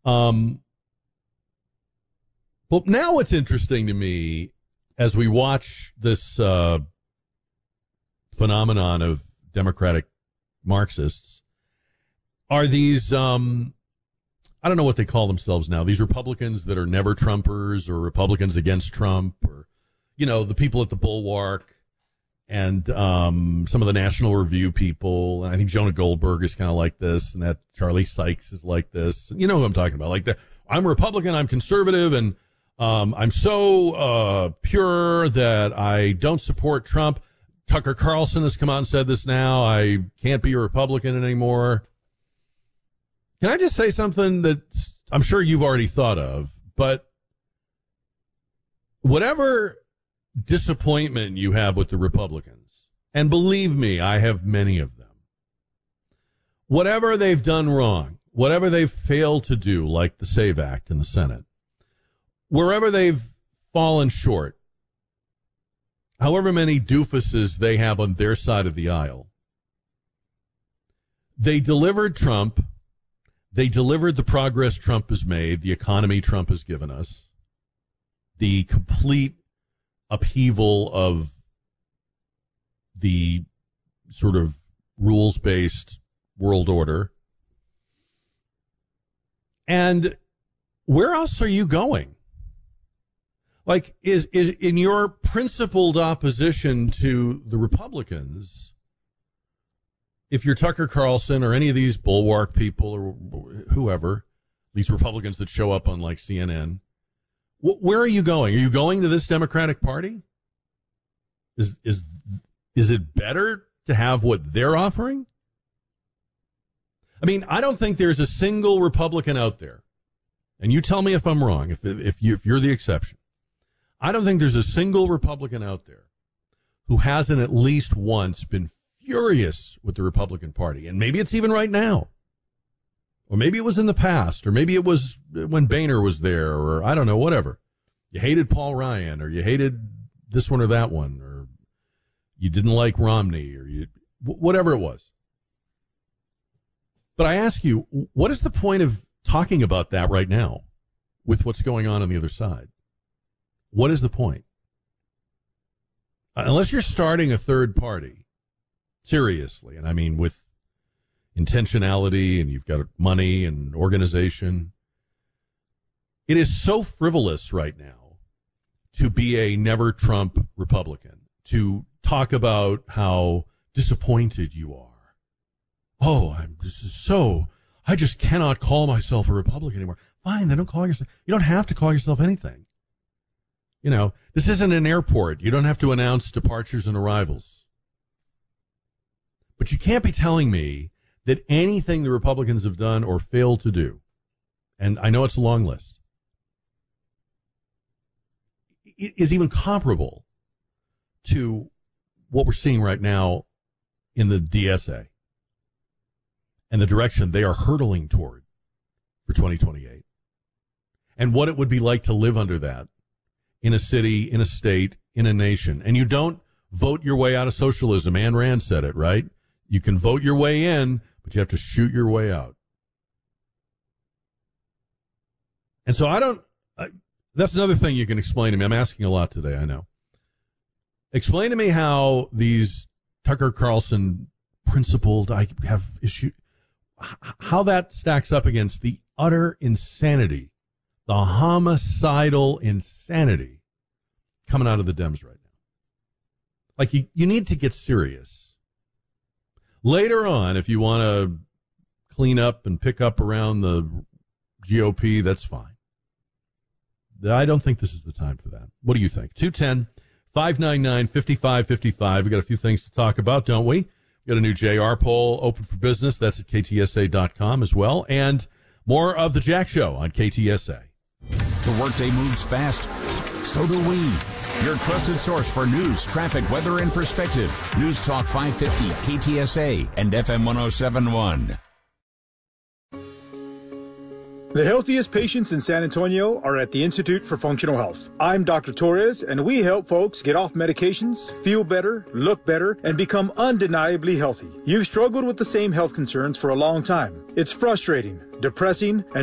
Well, now what's interesting to me as we watch this phenomenon of Democratic Marxists are these, I don't know what they call themselves now, these Republicans that are never Trumpers or Republicans against Trump or, the people at the Bulwark and some of the National Review people. And I think Jonah Goldberg is kind of like this, and that Charlie Sykes is like this. You know who I'm talking about. Like, I'm a Republican, I'm conservative, and I'm so pure that I don't support Trump. Tucker Carlson has come out and said this now. I can't be a Republican anymore. Can I just say something that I'm sure you've already thought of, but whatever disappointment you have with the Republicans, and believe me, I have many of them, whatever they've done wrong, whatever they've failed to do, like the SAVE Act in the Senate, wherever they've fallen short, however many doofuses they have on their side of the aisle, they delivered Trump. They delivered the progress Trump has made, the economy Trump has given us, the complete upheaval of the sort of rules-based world order. And where else are you going? Like, is in your principled opposition to the Republicans, if you're Tucker Carlson or any of these Bulwark people or whoever, these Republicans that show up on like CNN, where are you going? Are you going to this Democratic Party? Is it better to have what they're offering? I mean, I don't think there's a single Republican out there, and you tell me if I'm wrong, if you're the exception. I don't think there's a single Republican out there who hasn't at least once been furious with the Republican Party. And maybe it's even right now. Or maybe it was in the past. Or maybe it was when Boehner was there. Or I don't know, whatever. You hated Paul Ryan. Or you hated this one or that one. Or you didn't like Romney. Or whatever it was. But I ask you, what is the point of talking about that right now with what's going on the other side? What is the point? Unless you're starting a third party, seriously, and I mean with intentionality, and you've got money and organization, it is so frivolous right now to be a never Trump Republican, to talk about how disappointed you are. Oh, I just cannot call myself a Republican anymore. Fine, then don't call yourself. You don't have to call yourself anything. This isn't an airport. You don't have to announce departures and arrivals. But you can't be telling me that anything the Republicans have done or failed to do, and I know it's a long list, is even comparable to what we're seeing right now in the DSA and the direction they are hurtling toward for 2028, and what it would be like to live under that in a city, in a state, in a nation. And you don't vote your way out of socialism. Ayn Rand said it, right? You can vote your way in, but you have to shoot your way out. And so that's another thing you can explain to me. I'm asking a lot today, I know. Explain to me how these Tucker Carlson principled, I have issue, how that stacks up against the utter insanity, the homicidal insanity coming out of the Dems right now. Like, you need to get serious. Later on, if you want to clean up and pick up around the GOP, that's fine. I don't think this is the time for that. What do you think? 210-599-5555. We got a few things to talk about, don't we? We got a new JR poll open for business. That's at KTSA.com as well. And more of the Jack Show on KTSA. The workday moves fast. So do we. Your trusted source for news, traffic, weather, and perspective. News Talk 550, KTSA, and FM 1071. The healthiest patients in San Antonio are at the Institute for Functional Health. I'm Dr. Torres, and we help folks get off medications, feel better, look better, and become undeniably healthy. You've struggled with the same health concerns for a long time. It's frustrating, depressing, and